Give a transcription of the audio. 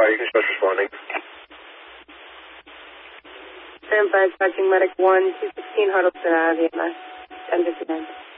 you can start responding. Stand by, dispatching medic 1, 216 Huddleston, EMS, 10:59.